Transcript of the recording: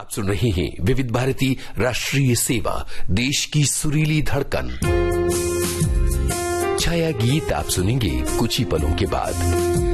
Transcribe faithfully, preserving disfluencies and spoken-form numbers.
आप सुन रहे हैं विविध भारती राष्ट्रीय सेवा, देश की सुरीली धड़कन। छाया गीत आप सुनेंगे कुछ ही पलों के बाद।